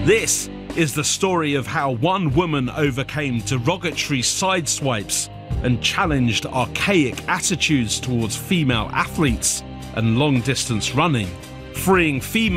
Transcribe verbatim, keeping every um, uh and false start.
This is the story of how one woman overcame derogatory sideswipes and challenged archaic attitudes towards female athletes and long-distance running, freeing female